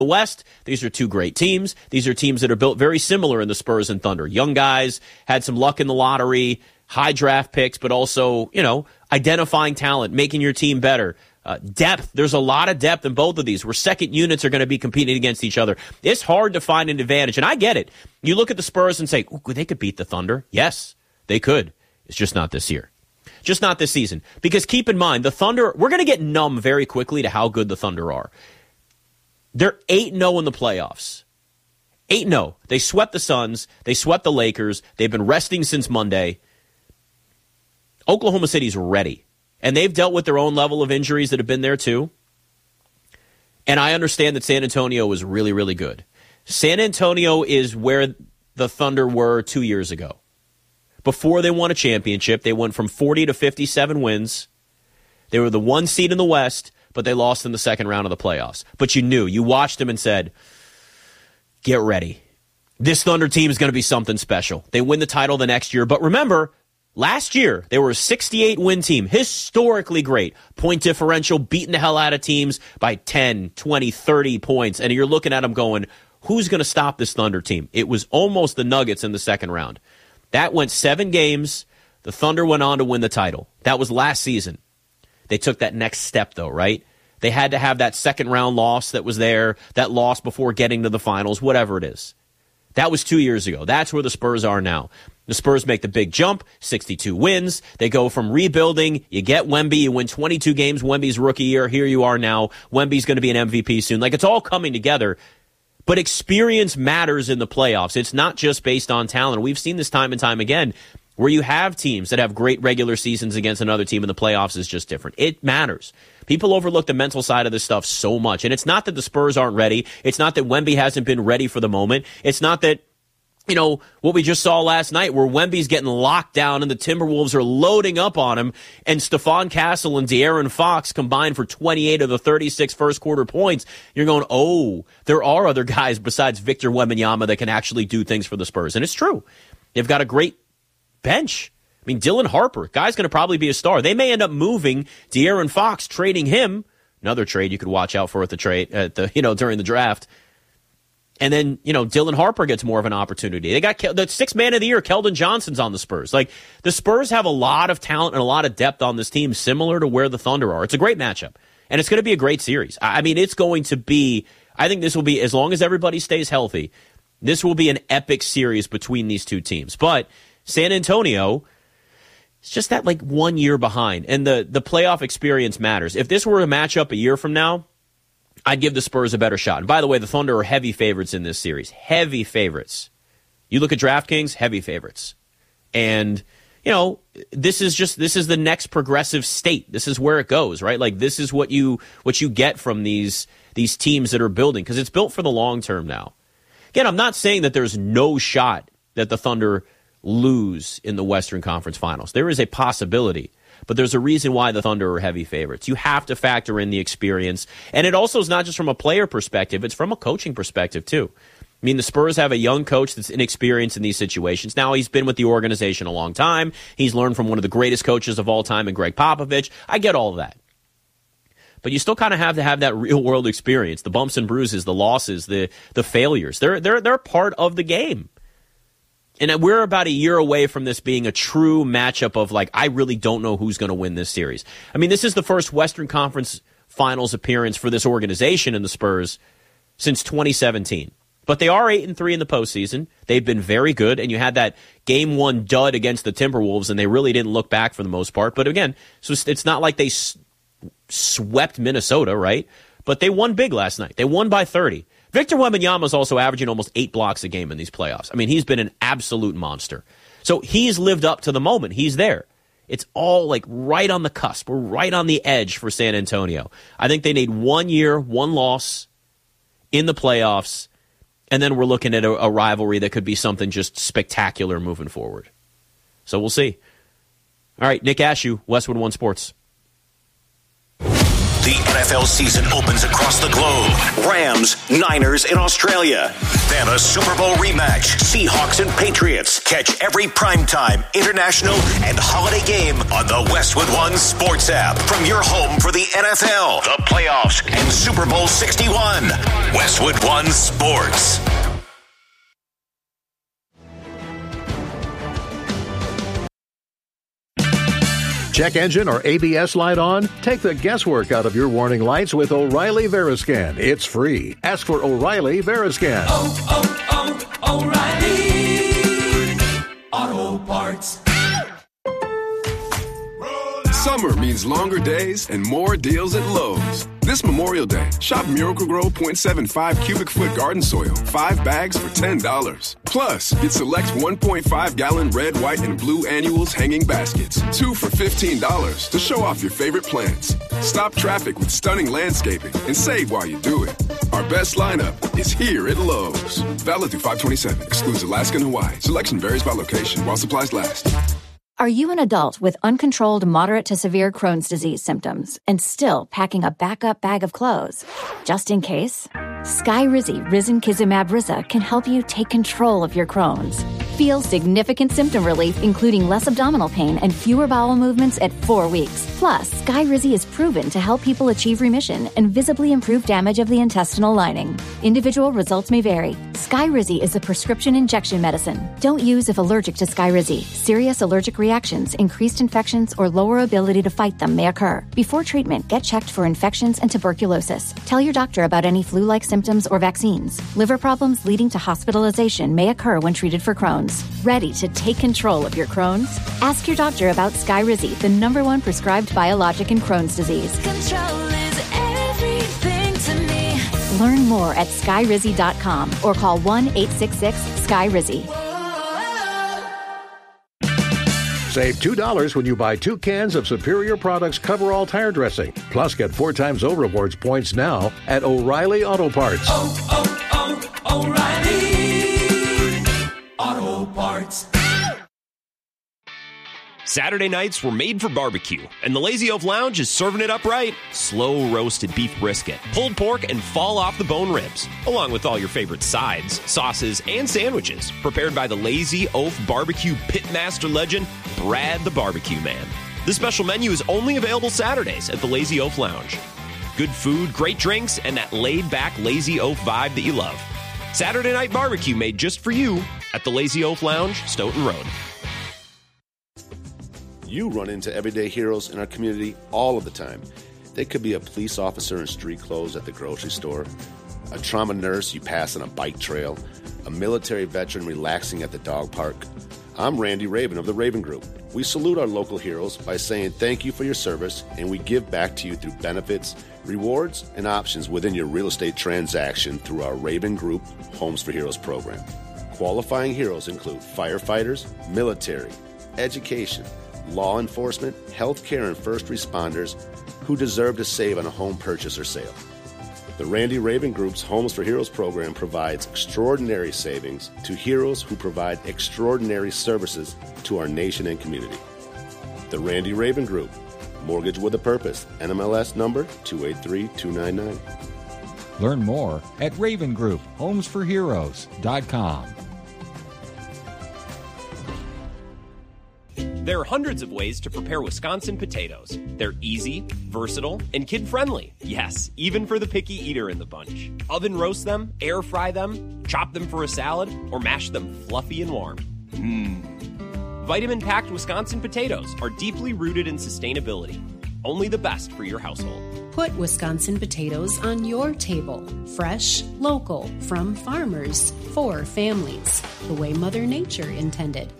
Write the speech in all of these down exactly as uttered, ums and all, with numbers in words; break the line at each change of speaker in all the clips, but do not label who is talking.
the West, these are two great teams. These are teams that are built very similar in the Spurs and Thunder. Young guys, had some luck in the lottery, high draft picks, but also, you know, identifying talent, making your team better. Uh, depth, there's a lot of depth in both of these where second units are going to be competing against each other. It's hard to find an advantage, and I get it. You look at the Spurs and say, ooh, they could beat the Thunder. Yes, they could. It's just not this year. Just not this season. Because keep in mind, the Thunder, we're going to get numb very quickly to how good the Thunder are. They're eight and oh in the playoffs. eight and oh. They swept the Suns. They swept the Lakers. They've been resting since Monday. Oklahoma City's ready. And they've dealt with their own level of injuries that have been there too. And I understand that San Antonio was really, really good. San Antonio is where the Thunder were two years ago. Before they won a championship, they went from forty to fifty-seven wins. They were the one seed in the West, but they lost in the second round of the playoffs. But you knew. You watched them and said, get ready. This Thunder team is going to be something special. They win the title the next year. But remember, last year, they were a sixty-eight win team. Historically great. Point differential, beating the hell out of teams by ten, twenty, thirty points. And you're looking at them going, who's going to stop this Thunder team? It was almost the Nuggets in the second round. That went seven games. The Thunder went on to win the title. That was last season. They took that next step, though, right? They had to have that second-round loss that was there, that loss before getting to the finals, whatever it is. That was two years ago. That's where the Spurs are now. The Spurs make the big jump, sixty-two wins. They go from rebuilding. You get Wemby. You win twenty-two games. Wemby's rookie year. Here you are now. Wemby's going to be an M V P soon. Like, it's all coming together. But experience matters in the playoffs. It's not just based on talent. We've seen this time and time again. Where you have teams that have great regular seasons against another team in the playoffs is just different. It matters. People overlook the mental side of this stuff so much. And it's not that the Spurs aren't ready. It's not that Wemby hasn't been ready for the moment. It's not that, you know, what we just saw last night where Wemby's getting locked down and the Timberwolves are loading up on him and Stephon Castle and De'Aaron Fox combined for twenty-eight of the thirty-six first quarter points. You're going, oh, there are other guys besides Victor Wembanyama that can actually do things for the Spurs. And it's true. They've got a great bench. I mean, Dylan Harper, guy's going to probably be a star. They may end up moving De'Aaron Fox, trading him. Another trade you could watch out for at the trade, at the you know during the draft. And then you know Dylan Harper gets more of an opportunity. They got the sixth man of the year, Keldon Johnson's on the Spurs. Like the Spurs have a lot of talent and a lot of depth on this team, similar to where the Thunder are. It's a great matchup, and it's going to be a great series. I mean, it's going to be. I think this will be, as long as everybody stays healthy, this will be an epic series between these two teams. But San Antonio, it's just that like one year behind, and the, the playoff experience matters. If this were a matchup a year from now, I'd give the Spurs a better shot. And by the way, the Thunder are heavy favorites in this series. Heavy favorites. You look at DraftKings, heavy favorites. And, you know, this is just, this is the next progressive state. This is where it goes, right? Like this is what you, what you get from these, these teams that are building, because it's built for the long term now. Again, I'm not saying that there's no shot that the Thunder lose in the Western Conference Finals. There is a possibility, but there's a reason why the Thunder are heavy favorites. You have to factor in the experience, and it also is not just from a player perspective, it's from a coaching perspective too. I mean, the Spurs have a young coach that's inexperienced in these situations. Now, he's been with the organization a long time. He's learned from one of the greatest coaches of all time in Greg Popovich. I get all of that. But you still kind of have to have that real-world experience, the bumps and bruises, the losses, the the failures. They're they're they're part of the game. And we're about a year away from this being a true matchup of, like, I really don't know who's going to win this series. I mean, this is the first Western Conference Finals appearance for this organization in the Spurs since twenty seventeen. But they are eight and three in the postseason. They've been very good, and you had that game one dud against the Timberwolves, and they really didn't look back for the most part. But again, so it's not like they s- swept Minnesota, right? But they won big last night. They won by thirty. Victor Wembanyama is also averaging almost eight blocks a game in these playoffs. I mean, he's been an absolute monster. So he's lived up to the moment. He's there. It's all like right on the cusp. We're right on the edge for San Antonio. I think they need one year, one loss in the playoffs, and then we're looking at a, a rivalry that could be something just spectacular moving forward. So we'll see. All right, Nick Ashew, Westwood One Sports.
The N F L season opens across the globe. Rams, Niners in Australia. Then a Super Bowl rematch. Seahawks and Patriots. Catch every primetime, international, and holiday game on the Westwood One Sports app. From your home for the N F L, the playoffs, and Super Bowl sixty-one. Westwood One Sports.
Check engine or A B S light on? Take the guesswork out of your warning lights with O'Reilly Veriscan. It's free. Ask for O'Reilly Veriscan.
Oh, oh, oh, O'Reilly Auto Parts.
Summer means longer days and more deals at Lowe's. This Memorial Day, shop Miracle-Gro point seven five cubic foot garden soil, five bags for ten dollars. Plus, get select one point five gallon red, white, and blue annuals hanging baskets, two for fifteen dollars to show off your favorite plants. Stop traffic with stunning landscaping and save while you do it. Our best lineup is here at Lowe's. Valid through five twenty-seven, excludes Alaska and Hawaii. Selection varies by location while supplies last.
Are you an adult with uncontrolled moderate to severe Crohn's disease symptoms and still packing a backup bag of clothes? Just in case? Skyrizi Risankizumab Riza can help you take control of your Crohn's. Feel significant symptom relief, including less abdominal pain and fewer bowel movements at four weeks. Plus, Skyrizi is proven to help people achieve remission and visibly improve damage of the intestinal lining. Individual results may vary. Skyrizi is a prescription injection medicine. Don't use if allergic to Skyrizi. Serious allergic reactions, increased infections, or lower ability to fight them may occur. Before treatment, get checked for infections and tuberculosis. Tell your doctor about any flu-like symptoms or vaccines. Liver problems leading to hospitalization may occur when treated for Crohn's. Ready to take control of your Crohn's? Ask your doctor about Skyrizi, the number one prescribed biologic in Crohn's disease.
Control is everything to me.
Learn more at skyrizi dot com or call one eight six six sky rizi.
Save two dollars when you buy two cans of Superior Products Coverall tire dressing. Plus, get four times O Rewards points now at O'Reilly Auto Parts.
Oh, oh, oh, O'Reilly Auto Parts.
Saturday nights were made for barbecue, and the Lazy Oaf Lounge is serving it up right. Slow roasted beef brisket, pulled pork, and fall off the bone ribs, along with all your favorite sides, sauces, and sandwiches, prepared by the Lazy Oaf barbecue pitmaster legend, Brad the Barbecue Man. This special menu is only available Saturdays at the Lazy Oaf Lounge. Good food, great drinks, and that laid-back Lazy Oaf vibe that you love. Saturday night barbecue made just for you at the Lazy Oaf Lounge, Stoughton Road.
You run into everyday heroes in our community all of the time. They could be a police officer in street clothes at the grocery store, a trauma nurse you pass on a bike trail, a military veteran relaxing at the dog park. I'm Randy Raven of the Raven Group. We salute our local heroes by saying thank you for your service, and we give back to you through benefits, rewards, and options within your real estate transaction through our Raven Group Homes for Heroes program. Qualifying heroes include firefighters, military, education, law enforcement, healthcare, and first responders who deserve to save on a home purchase or sale. The Randy Raven Group's Homes for Heroes program provides extraordinary savings to heroes who provide extraordinary services to our nation and community. The Randy Raven Group, Mortgage with a Purpose, N M L S number two eight three two nine nine.
Learn more at Raven Group Homes for Heroes dot com.
There are hundreds of ways to prepare Wisconsin potatoes. They're easy, versatile, and kid-friendly. Yes, even for the picky eater in the bunch. Oven roast them, air fry them, chop them for a salad, or mash them fluffy and warm. Mmm. Vitamin-packed Wisconsin potatoes are deeply rooted in sustainability. Only the best for your household.
Put Wisconsin potatoes on your table. Fresh, local, from farmers, for families. The way Mother Nature intended.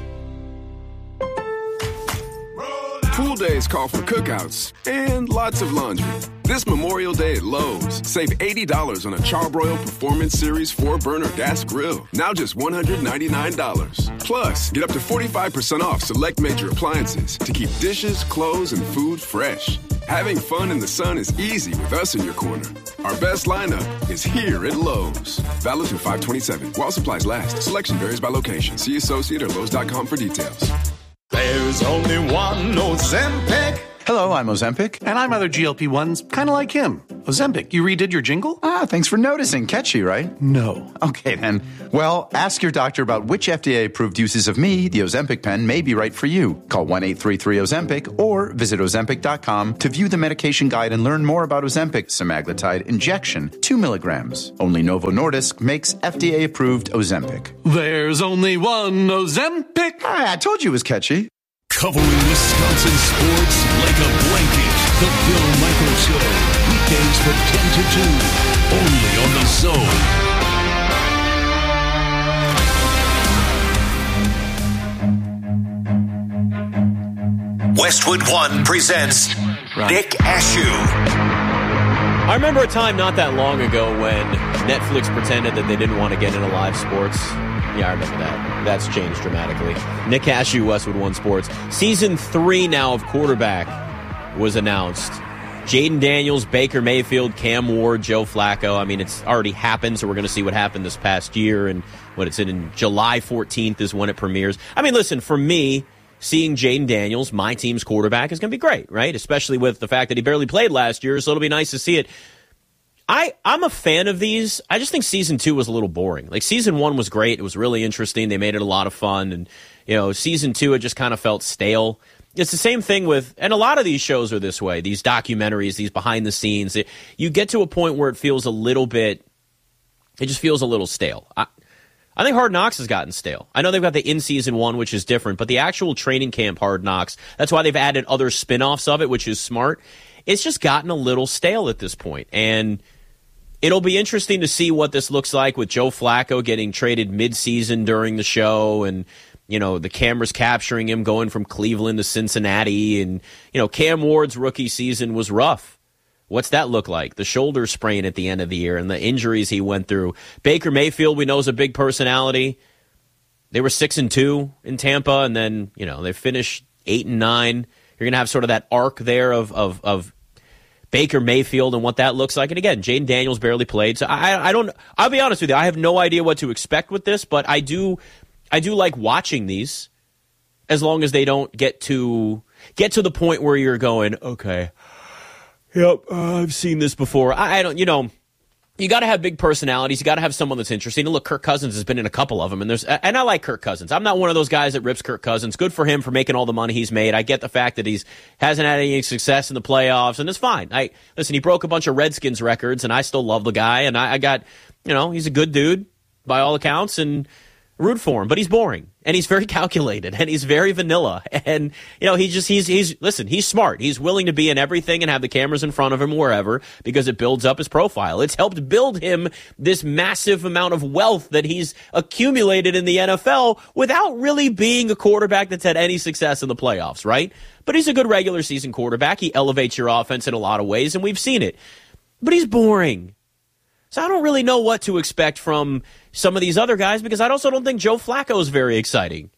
Pool days call for cookouts and lots of laundry. This Memorial Day at Lowe's, save eighty dollars on a Charbroil Performance Series four burner gas grill. Now just one hundred ninety-nine dollars. Plus, get up to forty-five percent off select major appliances to keep dishes, clothes, and food fresh. Having fun in the sun is easy with us in your corner. Our best lineup is here at Lowe's. Valid through five twenty-seven. While supplies last. Selection varies by location. See associate or Lowe's dot com for details.
There's only one Ozempic, Hello, I'm Ozempic.
And I'm other G L P ones, kind of like him. Ozempic, you redid your jingle?
Ah, thanks for noticing. Catchy, right?
No.
Okay, then. Well, ask your doctor about which F D A-approved uses of me, the Ozempic pen, may be right for you. Call one eight three three Ozempic or visit Ozempic dot com to view the medication guide and learn more about Ozempic semaglutide injection, two milligrams. Only Novo Nordisk makes F D A-approved Ozempic.
There's only one Ozempic.
Ah, I told you it was catchy.
Covering Wisconsin sports like a blanket. The Bill Michaels Show. Weekdays from ten to two. Only on the Zone.
Westwood One presents Nick Ashew.
I remember a time not that long ago when Netflix pretended that they didn't want to get into live sports. Yeah, I remember that. That's changed dramatically. Nick Ashew, Westwood One Sports. Season three now of Quarterback was announced. Jaden Daniels, Baker Mayfield, Cam Ward, Joe Flacco. I mean, it's already happened, so we're going to see what happened this past year. And what it's in, in July fourteenth is when it premieres. I mean, listen, for me, seeing Jaden Daniels, my team's quarterback, is going to be great, right? Especially with the fact that he barely played last year, so it'll be nice to see it. I, I'm a fan of these. I just think season two was a little boring. Like, season one was great. It was really interesting. They made it a lot of fun. And, you know, season two, it just kind of felt stale. It's the same thing with, and a lot of these shows are this way, these documentaries, these behind the scenes. It, you get to a point where it feels a little bit, it just feels a little stale. I, I think Hard Knocks has gotten stale. I know they've got the in-season one, which is different, but the actual training camp Hard Knocks, that's why they've added other spin-offs of it, which is smart. It's just gotten a little stale at this point. And it'll be interesting to see what this looks like with Joe Flacco getting traded mid-season during the show and, you know, the cameras capturing him going from Cleveland to Cincinnati. And, you know, Cam Ward's rookie season was rough. What's that look like? The shoulder sprain at the end of the year and the injuries he went through. Baker Mayfield, we know, is a big personality. They were six and two in Tampa, and then, you know, they finished eight and nine. You're going to have sort of that arc there of, of, of Baker Mayfield and what that looks like. And again, Jaden Daniels barely played. So I, I don't, I'll be honest with you. I have no idea what to expect with this, but I do, I do like watching these as long as they don't get to, get to the point where you're going, okay, yep, uh, I've seen this before. I, I don't, you know, you got to have big personalities. You got to have someone that's interesting. And look, Kirk Cousins has been in a couple of them, and there's, and I like Kirk Cousins. I'm not one of those guys that rips Kirk Cousins. Good for him for making all the money he's made. I get the fact that he's hasn't had any success in the playoffs, and it's fine. I listen. He broke a bunch of Redskins records, and I still love the guy. And I, I got, you know, he's a good dude by all accounts, and root for him. But he's boring, and he's very calculated, and he's very vanilla. And you know, he just he's he's listen. He's smart. He's willing to be in everything and have the cameras in front of him wherever because it builds up his profile. It's helped build him this massive amount of wealth that he's accumulated in the N F L without really being a quarterback that's had any success in the playoffs, right? But he's a good regular season quarterback. He elevates your offense in a lot of ways, and we've seen it. But he's boring. So I don't really know what to expect from some of these other guys because I also don't think Joe Flacco is very exciting.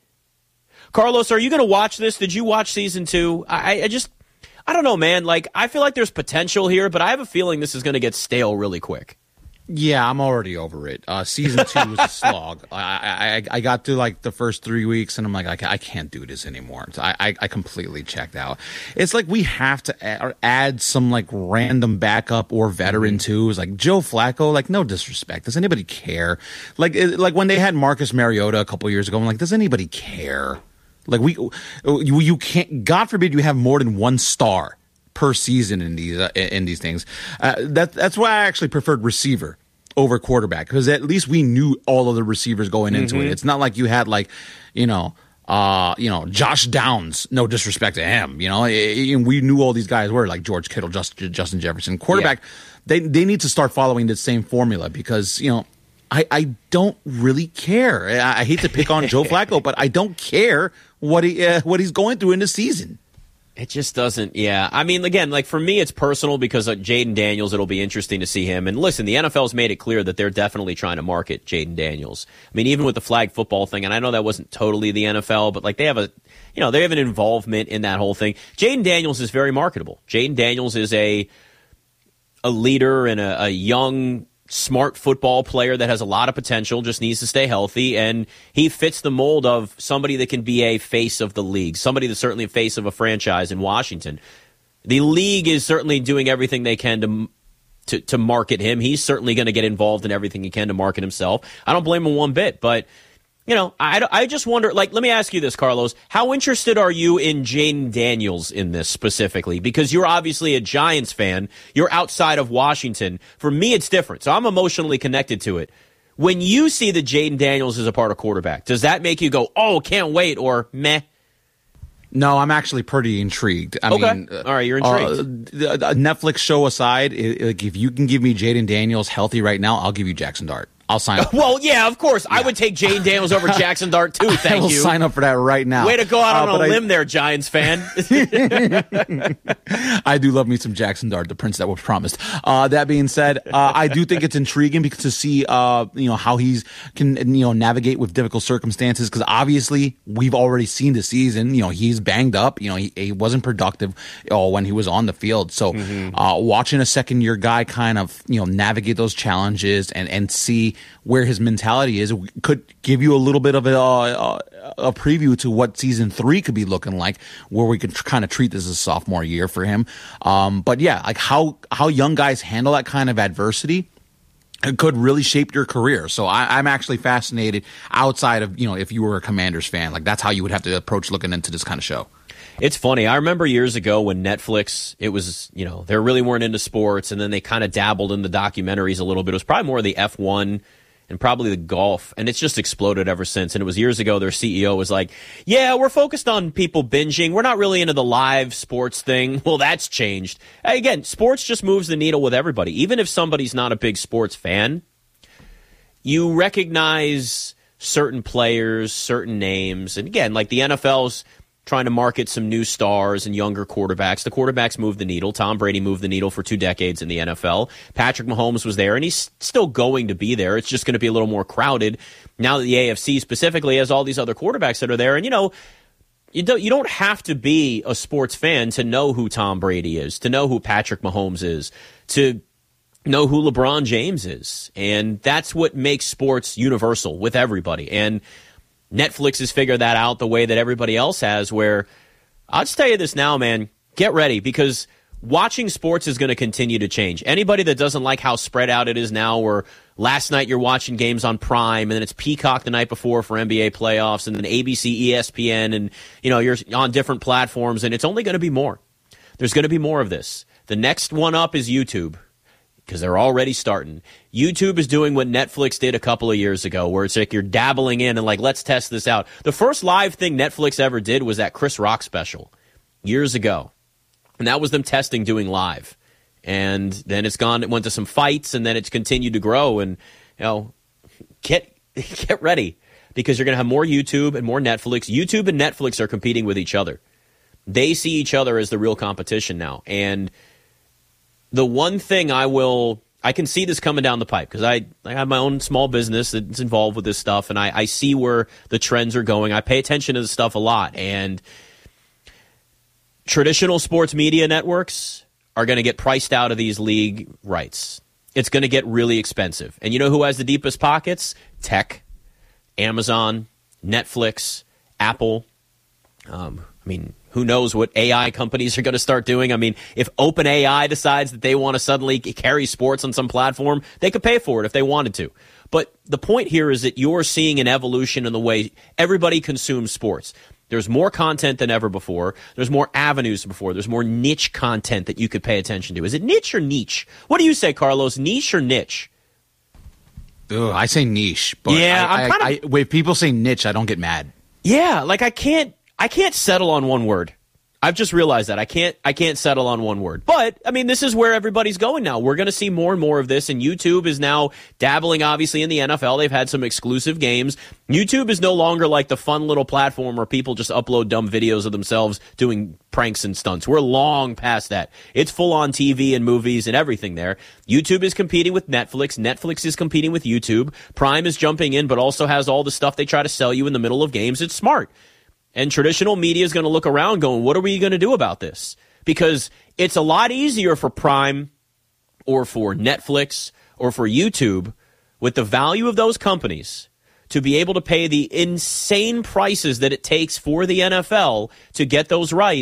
Carlos, are you going to watch this? Did you watch season two? I, I just, I don't know, man. Like, I feel like there's potential here, but I have a feeling this is going to get stale really quick.
Yeah, I'm already over it. Uh, season two was a slog. I, I I got through like the first three weeks, and I'm like, I, I can't do this anymore. So I, I I completely checked out. It's like we have to add, add some like random backup or veteran too. It's like Joe Flacco. Like, no disrespect. Does anybody care? Like it, like when they had Marcus Mariota a couple years ago, I'm like, does anybody care? Like we you you can't. God forbid you have more than one star per season in these uh, in these things. Uh, that that's why I actually preferred receiver over quarterback because at least we knew all of the receivers going into mm-hmm. it. It's not like you had like, you know, uh, you know, Josh Downs. No disrespect to him, you know, and we knew all these guys were like George Kittle, Justin, Justin Jefferson. Quarterback, yeah. they they need to start following the same formula because you know. I, I don't really care. I, I hate to pick on Joe Flacco, but I don't care what he uh, what he's going through in the season.
It just doesn't, yeah. I mean, again, like for me, it's personal because uh, Jaden Daniels, it'll be interesting to see him. And listen, the N F L's made it clear that they're definitely trying to market Jaden Daniels. I mean, even with the flag football thing, and I know that wasn't totally the N F L, but like they have a, you know, they have an involvement in that whole thing. Jaden Daniels is very marketable. Jaden Daniels is a a leader and a, a young, smart football player that has a lot of potential, just needs to stay healthy, and he fits the mold of somebody that can be a face of the league, somebody that's certainly a face of a franchise in Washington. The league is certainly doing everything they can to to, to market him. He's certainly going to get involved in everything he can to market himself. I don't blame him one bit, but you know, I, I just wonder, like, let me ask you this, Carlos. How interested are you in Jaden Daniels in this specifically? Because you're obviously a Giants fan. You're outside of Washington. For me, it's different. So I'm emotionally connected to it. When you see that Jaden Daniels is a part of quarterback, does that make you go, oh, can't wait, or meh?
No, I'm actually pretty intrigued. I
okay.
mean,
all right, you're intrigued.
Uh, the, the Netflix show aside, it, like if you can give me Jaden Daniels healthy right now, I'll give you Jackson Dart. I'll sign up.
Well, yeah, of course. Yeah. I would take Jaden Daniels over Jackson Dart, too. Thank
I will
you.
sign up for that right now.
Way to go out
uh,
on a
I,
limb there, Giants fan.
I do love me some Jackson Dart, the prince that was promised. Uh, that being said, uh, I do think it's intriguing because to see, uh, you know, how he's can, you know, navigate with difficult circumstances. Because obviously we've already seen the season. You know, he's banged up. You know, he, he wasn't productive uh, when he was on the field. So, mm-hmm. uh, watching a second year guy kind of, you know, navigate those challenges and and see where his mentality is could give you a little bit of a, a, a preview to what season three could be looking like, where we could tr- kind of treat this as a sophomore year for him. Um, but yeah, like how how young guys handle that kind of adversity, it could really shape your career. So I, I'm actually fascinated outside of, you know, if you were a Commanders fan, like that's how you would have to approach looking into this kind of show.
It's funny. I remember years ago when Netflix, it was, you know, they really weren't into sports, and then they kind of dabbled in the documentaries a little bit. It was probably more of the F one and probably the golf, and it's just exploded ever since. And it was years ago, their C E O was like, yeah, we're focused on people binging. We're not really into the live sports thing. Well, that's changed. Again, sports just moves the needle with everybody. Even if somebody's not a big sports fan, you recognize certain players, certain names. And again, like the N F L's trying to market some new stars and younger quarterbacks. The quarterbacks moved the needle. Tom Brady moved the needle for two decades in the N F L. Patrick Mahomes was there, and he's still going to be there. It's just going to be a little more crowded now that the A F C specifically has all these other quarterbacks that are there. And, you know, you don't, you don't have to be a sports fan to know who Tom Brady is, to know who Patrick Mahomes is, to know who LeBron James is. And that's what makes sports universal with everybody. And Netflix has figured that out the way that everybody else has, where I'll just tell you this now, man, get ready, because watching sports is going to continue to change. Anybody that doesn't like how spread out it is now, where last night you're watching games on Prime, and then it's Peacock the night before for N B A playoffs, and then A B C, E S P N, and you know, you're on different platforms, and it's only going to be more. There's going to be more of this. The next one up is YouTube, because they're already starting. YouTube is doing what Netflix did a couple of years ago, where it's like you're dabbling in and like, let's test this out. The first live thing Netflix ever did was that Chris Rock special years ago. And that was them testing doing live. And then it's gone, it went to some fights, and then it's continued to grow. And, you know, get get ready, because you're going to have more YouTube and more Netflix. YouTube and Netflix are competing with each other. They see each other as the real competition now. And the one thing I will, I can see this coming down the pipe, because I, I have my own small business that's involved with this stuff, and I, I see where the trends are going. I pay attention to this stuff a lot, and traditional sports media networks are going to get priced out of these league rights. It's going to get really expensive. And you know who has the deepest pockets? Tech, Amazon, Netflix, Apple. Um, I mean, who knows what A I companies are going to start doing? I mean, if OpenAI decides that they want to suddenly carry sports on some platform, they could pay for it if they wanted to. But the point here is that you're seeing an evolution in the way everybody consumes sports. There's more content than ever before. There's more avenues than before. There's more niche content that you could pay attention to. Is it niche or niche? What do you say, Carlos? Niche or niche?
Ugh, I say niche. But
yeah,
I,
I'm kind
I,
of.
I, when people say niche, I don't get mad.
Yeah, like I can't. I can't settle on one word. I've just realized that. I can't I can't settle on one word. But, I mean, this is where everybody's going now. We're going to see more and more of this, and YouTube is now dabbling, obviously, in the N F L. They've had some exclusive games. YouTube is no longer like the fun little platform where people just upload dumb videos of themselves doing pranks and stunts. We're long past that. It's full-on T V and movies and everything there. YouTube is competing with Netflix. Netflix is competing with YouTube. Prime is jumping in, but also has all the stuff they try to sell you in the middle of games. It's smart. And traditional media is going to look around going, what are we going to do about this? Because it's a lot easier for Prime or for Netflix or for YouTube, with the value of those companies, to be able to pay the insane prices that it takes for the N F L to get those rights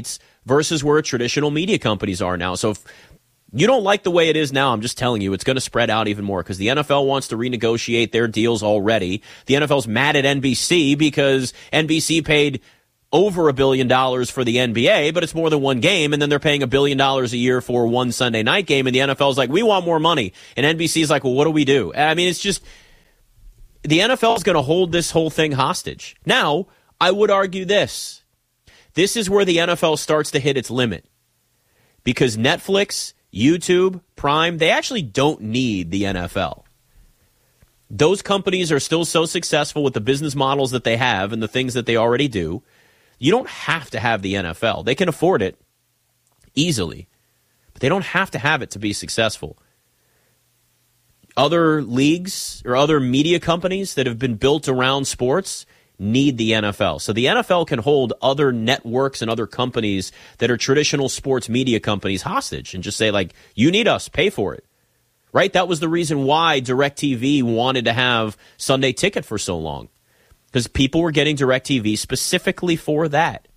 versus where traditional media companies are now. So if you don't like the way it is now, I'm just telling you, it's going to spread out even more because the N F L wants to renegotiate their deals already. The N F L's mad at N B C because N B C paid over a billion dollars for the N B A, but it's more than one game, and then they're paying a billion dollars a year for one Sunday night game, and the N F L's like, we want more money. And N B C's like, well, what do we do? I mean, it's just, the N F L is going to hold this whole thing hostage. Now, I would argue this. This is where the N F L starts to hit its limit. Because Netflix, YouTube, Prime, they actually don't need the N F L. Those companies are still so successful with the business models that they have and the things that they already do. You don't have to have the N F L. They can afford it easily, but they don't have to have it to be successful. Other leagues or other media companies that have been built around sports need the N F L. So the N F L can hold other networks and other companies that are traditional sports media companies hostage and just say, like, you need us, pay for it. Right? That was the reason why DirecTV wanted to have Sunday Ticket for so long. Because people were getting DirecTV specifically for that.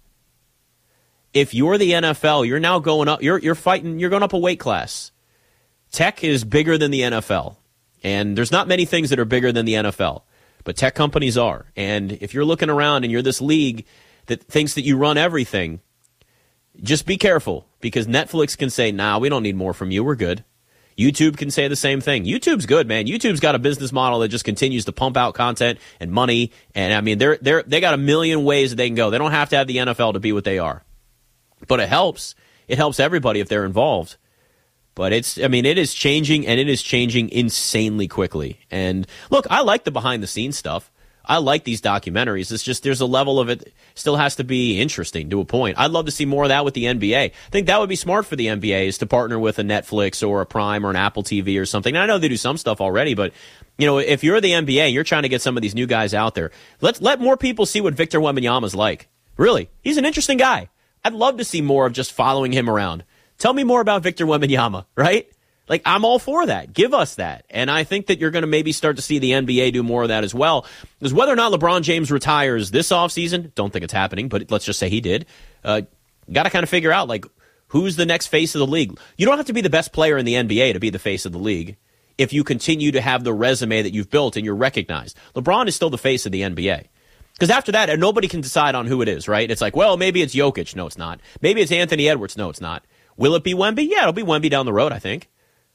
If you're the N F L, you're now going up, you're you're fighting, you're going up a weight class. Tech is bigger than the N F L. And there's not many things that are bigger than the N F L. But tech companies are. And if you're looking around and you're this league that thinks that you run everything, just be careful. Because Netflix can say, nah, we don't need more from you, we're good. YouTube can say the same thing. YouTube's good, man. YouTube's got a business model that just continues to pump out content and money. And, I mean, they're they're they got a million ways that they can go. They don't have to have the N F L to be what they are. But it helps. It helps everybody if they're involved. But it's, I mean, it is changing, and it is changing insanely quickly. And, look, I like the behind-the-scenes stuff. I like these documentaries. It's just there's a level of it still has to be interesting to a point. I'd love to see more of that with the N B A. I think that would be smart for the N B A is to partner with a Netflix or a Prime or an Apple T V or something. And I know they do some stuff already, but you know, if you're the N B A and you're trying to get some of these new guys out there, let's let more people see what Victor Wembanyama's like. Really, he's an interesting guy. I'd love to see more of just following him around. Tell me more about Victor Wembanyama, right? Like, I'm all for that. Give us that. And I think that you're going to maybe start to see the N B A do more of that as well. Because whether or not LeBron James retires this offseason, don't think it's happening, but let's just say he did, uh, got to kind of figure out, like, who's the next face of the league. You don't have to be the best player in the N B A to be the face of the league if you continue to have the resume that you've built and you're recognized. LeBron is still the face of the N B A. Because after that, nobody can decide on who it is, right? It's like, well, maybe it's Jokic. No, it's not. Maybe it's Anthony Edwards. No, it's not. Will it be Wemby? Yeah, it'll be Wemby down the road, I think.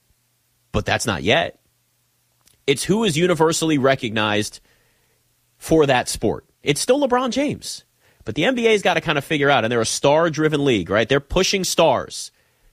But that's not yet. It's who is universally recognized for that sport. It's still LeBron James. But the N B A's got to kind of figure out, and they're a star-driven league, right? They're pushing stars.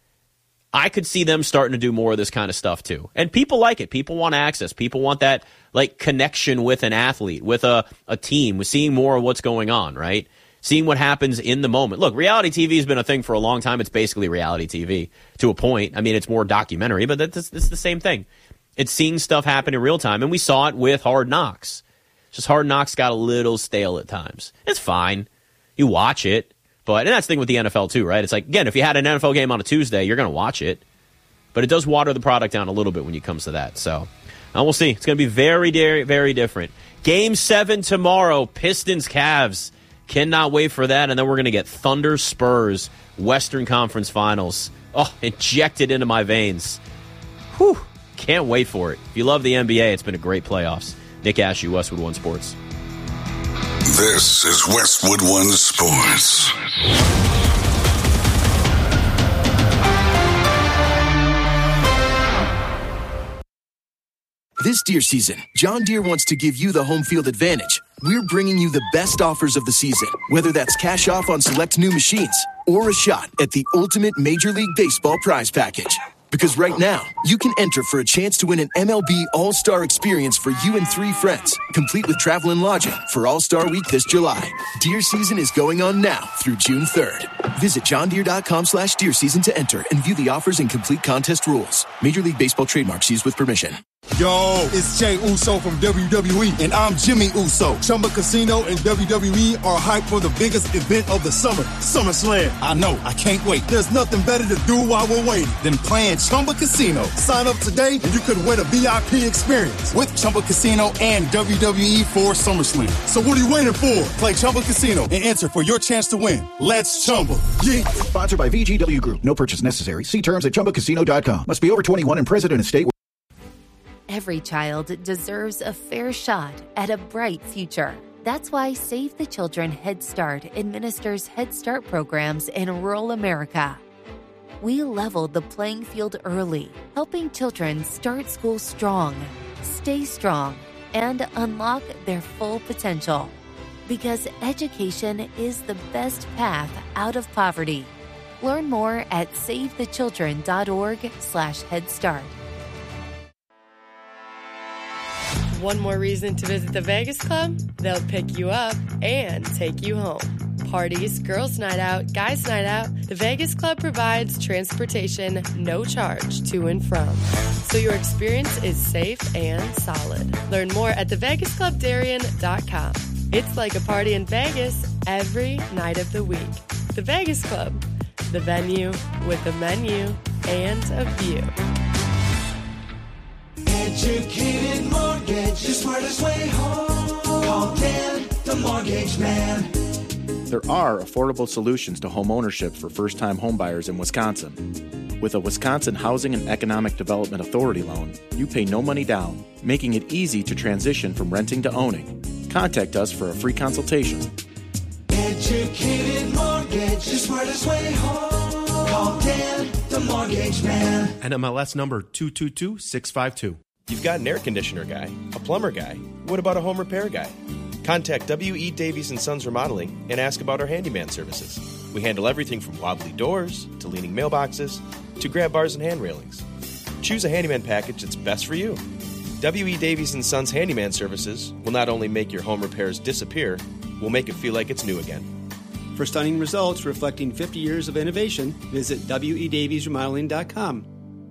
I could see them starting to do more of this kind of stuff too. And people like it. People want access. People want that like connection with an athlete, with a, a team, with seeing more of what's going on, right? Seeing what happens in the moment. Look, reality T V has been a thing for a long time. It's basically reality T V to a point. I mean, it's more documentary, but that's, that's the same thing. It's seeing stuff happen in real time, and we saw it with Hard Knocks. Just Hard Knocks got a little stale at times. It's fine. You watch it. But, and that's the thing with the N F L too, right? It's like, again, if you had an N F L game on a Tuesday, you're going to watch it. But it does water the product down a little bit when it comes to that. So, uh, we'll see. It's going to be very, very, very different. Game seven tomorrow, Pistons Cavs. Cannot wait for that. And then we're going to get Thunder Spurs, Western Conference Finals. Oh, injected into my veins. Whew. Can't wait for it. If you love the N B A, it's been a great playoffs. Nick Ashew, Westwood One Sports.
This is Westwood One Sports.
This deer season, John Deere wants to give you the home field advantage. We're bringing you the best offers of the season, whether that's cash off on select new machines or a shot at the ultimate Major League Baseball prize package. Because right now, you can enter for a chance to win an M L B All-Star experience for you and three friends, complete with travel and lodging for All-Star Week this July. Deer season is going on now through June third. Visit johndeere.com slash deer season to enter and view the offers and complete contest rules. Major League Baseball trademarks used with permission.
Yo, it's Jey Uso from W W E, and I'm Jimmy Uso. Chumba Casino and W W E are hyped for the biggest event of the summer, SummerSlam. I know, I can't wait. There's nothing better to do while we're waiting than playing Chumba Casino. Sign up today and you could win a V I P experience with Chumba Casino and W W E for SummerSlam. So what are you waiting for? Play Chumba Casino and enter for your chance to win. Let's Chumba. Yeah.
Sponsored by V G W Group. No purchase necessary. See terms at chumba casino dot com. Must be over twenty-one and present in a state.
Every child deserves a fair shot at a bright future. That's why Save the Children Head Start administers Head Start programs in rural America. We leveled the playing field early, helping children start school strong, stay strong, and unlock their full potential. Because education is the best path out of poverty. Learn more at save the children dot org slash head start.
One more reason to visit the Vegas Club? They'll pick you up and take you home. Parties, girls' night out, guys' night out, the Vegas Club provides transportation, no charge, to and from. So your experience is safe and solid. Learn more at the vegas club darien dot com. It's like a party in Vegas every night of the week. The Vegas Club, the venue with a menu and a view.
Educated Mortgage, the smartest way home. Call Dan, the mortgage man.
There are affordable solutions to home ownership for first-time homebuyers in Wisconsin. With a Wisconsin Housing and Economic Development Authority loan, you pay no money down, making it easy to transition from renting to owning. Contact us for a free consultation.
Educated Mortgage, the smartest way home. Call Dan, the mortgage man.
N M L S number two two two six five two.
You've got an air conditioner guy, a plumber guy. What about a home repair guy? Contact W E. Davies and Sons Remodeling and ask about our handyman services. We handle everything from wobbly doors to leaning mailboxes to grab bars and hand railings. Choose a handyman package that's best for you. W E. Davies and Sons Handyman Services will not only make your home repairs disappear, we'll make it feel like it's new again.
For stunning results reflecting fifty years of innovation, visit W E Davies Remodeling dot com.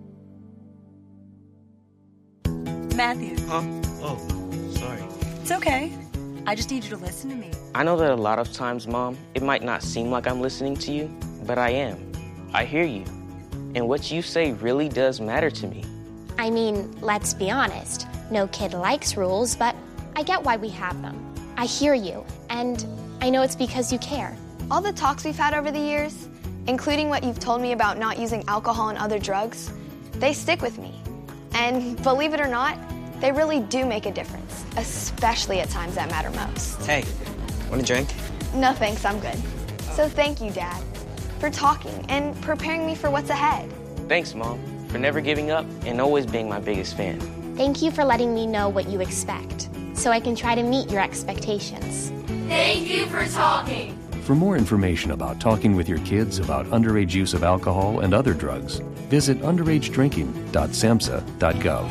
Matthew.
Huh? Oh, sorry.
It's okay. I just need you to listen to me.
I know that a lot of times, Mom, it might not seem like I'm listening to you, but I am. I hear you. And what you say really does matter to me.
I mean, let's be honest. No kid likes rules, but I get why we have them. I hear you, and I know it's because you care.
All the talks we've had over the years, including what you've told me about not using alcohol and other drugs, they stick with me. And believe it or not, they really do make a difference, especially at times that matter most.
Hey, want a drink?
No thanks, I'm good. So thank you, Dad, for talking and preparing me for what's ahead.
Thanks, Mom, for never giving up and always being my biggest fan.
Thank you for letting me know what you expect, so I can try to meet your expectations.
Thank you for talking.
For more information about talking with your kids about underage use of alcohol and other drugs, visit underage drinking dot samhsa dot gov.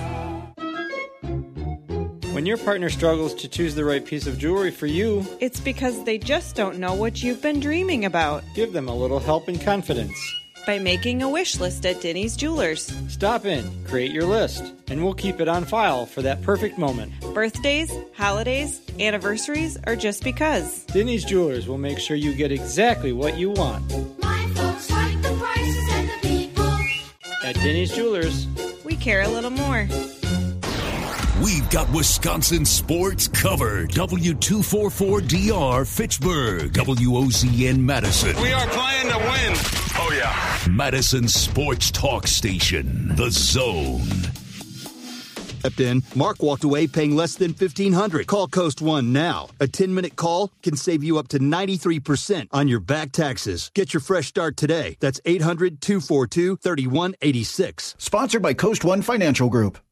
When your partner struggles to choose the right piece of jewelry for you,
it's because they just don't know what you've been dreaming about.
Give them a little help and confidence
by making a wish list at Denny's Jewelers.
Stop in, create your list, and we'll keep it on file for that perfect moment.
Birthdays, holidays, anniversaries, or just because.
Denny's Jewelers will make sure you get exactly what you want.
My folks like the prices and the people.
At Denny's Jewelers,
we care a little more.
We've got Wisconsin sports covered. W two forty-four D R Fitchburg. W O Z N Madison.
We are playing to win. Oh, yeah.
Madison Sports Talk Station. The Zone.
Stepped in. Mark walked away paying less than fifteen hundred dollars. Call Coast One now. A ten-minute call can save you up to ninety-three percent on your back taxes. Get your fresh start today. That's eight hundred, two four two, three one eight six.
Sponsored by Coast One Financial Group.